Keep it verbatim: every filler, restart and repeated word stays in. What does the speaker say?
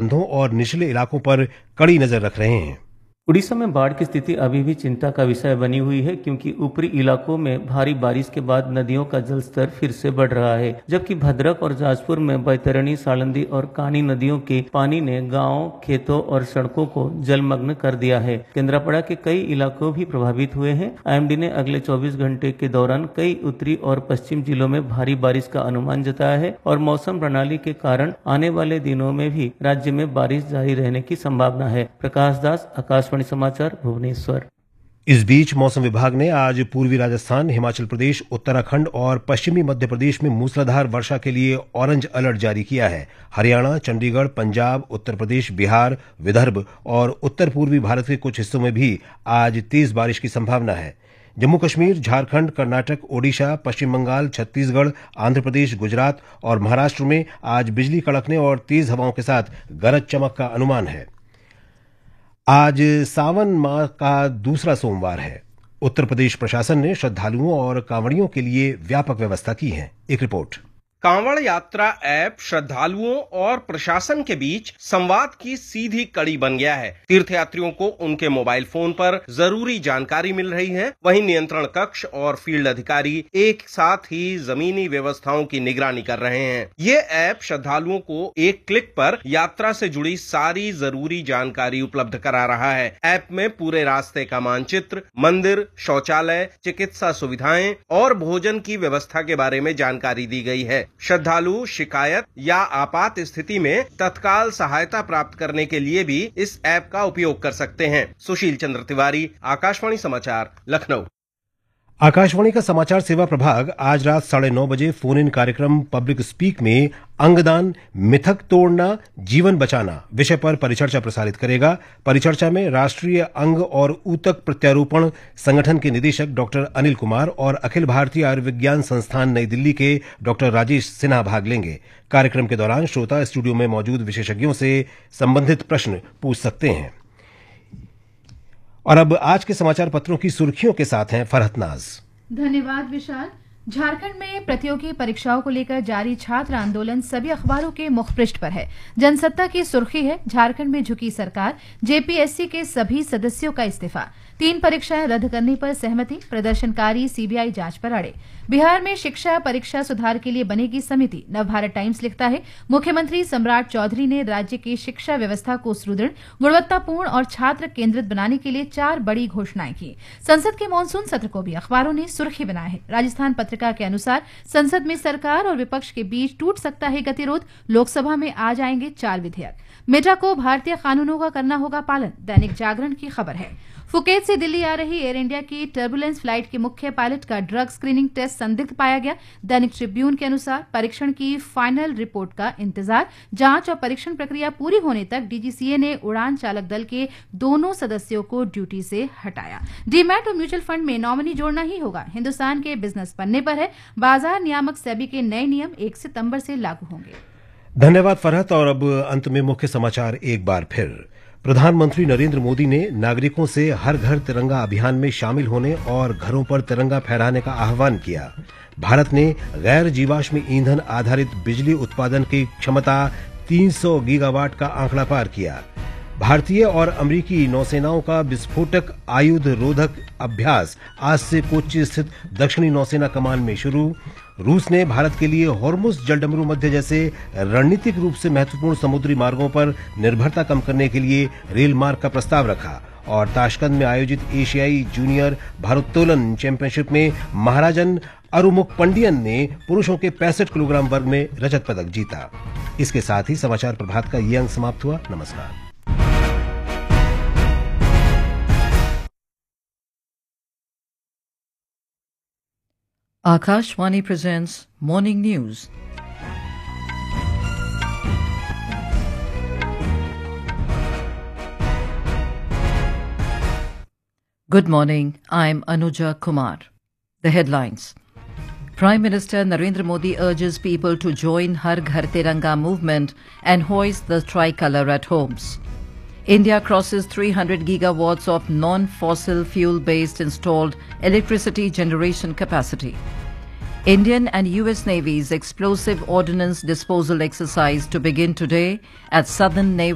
तटबंधों और निचले इलाकों पर कड़ी नजर रख रहे हैं। उड़ीसा में बाढ़ की स्थिति अभी भी चिंता का विषय बनी हुई है, क्योंकि ऊपरी इलाकों में भारी बारिश के बाद नदियों का जलस्तर फिर से बढ़ रहा है, जबकि भद्रक और जाजपुर में बैतरणी, सालंदी और कानी नदियों के पानी ने गांवों, खेतों और सड़कों को जलमग्न कर दिया है। केंद्रापड़ा के कई इलाकों भी प्रभावित हुए हैं। आईएमडी ने अगले चौबीस घंटे के दौरान कई उत्तरी और पश्चिम जिलों में भारी बारिश का अनुमान जताया है और मौसम प्रणाली के कारण आने वाले दिनों में भी राज्य में बारिश जारी रहने की संभावना है। प्रकाश दास, आकाशवाणी समाचार, भुवनेश्वर। इस बीच मौसम विभाग ने आज पूर्वी राजस्थान, हिमाचल प्रदेश, उत्तराखंड और पश्चिमी मध्य प्रदेश में मूसलाधार वर्षा के लिए ऑरेंज अलर्ट जारी किया है। हरियाणा, चंडीगढ़, पंजाब, उत्तर प्रदेश, बिहार, विदर्भ और उत्तर पूर्वी भारत के कुछ हिस्सों में भी आज तेज बारिश की संभावना है। जम्मू कश्मीर, झारखंड, कर्नाटक, ओडिशा, पश्चिम बंगाल, छत्तीसगढ़, आंध्र प्रदेश, गुजरात और महाराष्ट्र में आज बिजली कड़कने और तेज हवाओं के साथ गरज चमक का अनुमान है। आज सावन माह का दूसरा सोमवार है। उत्तर प्रदेश प्रशासन ने श्रद्धालुओं और कांवड़ियों के लिए व्यापक व्यवस्था की है। एक रिपोर्ट। कांवड़ यात्रा ऐप श्रद्धालुओं और प्रशासन के बीच संवाद की सीधी कड़ी बन गया है। तीर्थयात्रियों को उनके मोबाइल फोन पर जरूरी जानकारी मिल रही है। वहीं नियंत्रण कक्ष और फील्ड अधिकारी एक साथ ही जमीनी व्यवस्थाओं की निगरानी कर रहे हैं। ये ऐप श्रद्धालुओं को एक क्लिक पर यात्रा से जुड़ी सारी जरूरी जानकारी उपलब्ध करा रहा है। ऐप में पूरे रास्ते का मानचित्र, मंदिर, शौचालय, चिकित्सा सुविधाएं और भोजन की व्यवस्था के बारे में जानकारी दी गई है। श्रद्धालु शिकायत या आपात स्थिति में तत्काल सहायता प्राप्त करने के लिए भी इस ऐप का उपयोग कर सकते हैं। सुशील चंद्र तिवारी, आकाशवाणी समाचार, लखनऊ। आकाशवाणी का समाचार सेवा प्रभाग आज रात साढ़े नौ बजे फोन इन कार्यक्रम पब्लिक स्पीक में अंगदान, मिथक तोड़ना, जीवन बचाना विषय पर परिचर्चा प्रसारित करेगा। परिचर्चा में राष्ट्रीय अंग और ऊतक प्रत्यारोपण संगठन के निदेशक डॉक्टर अनिल कुमार और अखिल भारतीय आयुर्विज्ञान संस्थान नई दिल्ली के डॉक्टर राजेश सिन्हा भाग लेंगे। कार्यक्रम के दौरान श्रोता स्टूडियो में मौजूद विशेषज्ञों से संबंधित प्रश्न पूछ सकते हैं। और अब आज के समाचार पत्रों की सुर्खियों के साथ हैं फरहत नाज। धन्यवाद विशाल। झारखंड में प्रतियोगी परीक्षाओं को लेकर जारी छात्र आंदोलन सभी अखबारों के मुखपृष्ठ पर है। जनसत्ता की सुर्खी है, झारखंड में झुकी सरकार, जेपीएससी के सभी सदस्यों का इस्तीफा, तीन परीक्षाएं रद्द करने पर सहमति, प्रदर्शनकारी सीबीआई जांच पर अड़े। बिहार में शिक्षा परीक्षा सुधार के लिए बनेगी समिति। नवभारत टाइम्स लिखता है, मुख्यमंत्री सम्राट चौधरी ने राज्य की शिक्षा व्यवस्था को सुदृढ़, गुणवत्तापूर्ण और छात्र केंद्रित बनाने के लिए चार बड़ी घोषणाएं की। संसद के मानसून सत्र को भी अखबारों ने सुर्खी बनाया है। राजस्थान पत्रिका के अनुसार संसद में सरकार और विपक्ष के बीच टूट सकता है गतिरोध, लोकसभा में आ जाएंगे चार विधेयक। मेटा को भारतीय कानूनों का करना होगा पालन, दैनिक जागरण की खबर है। फुकेत से दिल्ली आ रही एयर इंडिया की टर्बुलेंस फ्लाइट के मुख्य पायलट का ड्रग स्क्रीनिंग टेस्ट संदिग्ध पाया गया। दैनिक ट्रिब्यून के अनुसार परीक्षण की फाइनल रिपोर्ट का इंतजार, जांच और परीक्षण प्रक्रिया पूरी होने तक डीजीसीए ने उड़ान चालक दल के दोनों सदस्यों को ड्यूटी से हटाया। डीमैट और म्यूचुअल फंड में नॉमिनी जोड़ना ही होगा, हिंदुस्तान के बिजनेस पन्ने पर है। बाजार नियामक सेबी के नए नियम एक सितंबर से लागू होंगे। धन्यवाद फरहत। और अब अंत में मुख्य समाचार एक बार फिर। प्रधानमंत्री नरेंद्र मोदी ने नागरिकों से हर घर तिरंगा अभियान में शामिल होने और घरों पर तिरंगा फहराने का आह्वान किया। भारत ने गैर जीवाश्म ईंधन आधारित बिजली उत्पादन की क्षमता तीन सौ गीगावाट का आंकड़ा पार किया। भारतीय और अमेरिकी नौसेनाओं का विस्फोटक आयुध रोधक अभ्यास आज से कोच्चि स्थित दक्षिणी नौसेना कमान में शुरू। रूस ने भारत के लिए हॉर्मुज जलडमरू मध्य जैसे रणनीतिक रूप से महत्वपूर्ण समुद्री मार्गों पर निर्भरता कम करने के लिए रेल मार्ग का प्रस्ताव रखा। और ताशकंद में आयोजित एशियाई जूनियर भारोत्तोलन चैंपियनशिप में महाराजन अरुमुक पंडियन ने पुरुषों के पैंसठ किलोग्राम वर्ग में रजत पदक जीता। इसके साथ ही समाचार प्रभात का ये अंक समाप्त हुआ। नमस्कार। Akashvani presents Morning News. Good morning, I'm Anuja Kumar. The headlines. Prime Minister Narendra Modi urges people to join Har Ghar Tiranga movement and hoist the tricolour at homes. India crosses three hundred gigawatts of non-fossil fuel-based installed electricity generation capacity. Indian and U S Navy's explosive ordnance disposal exercise to begin today at Southern Naval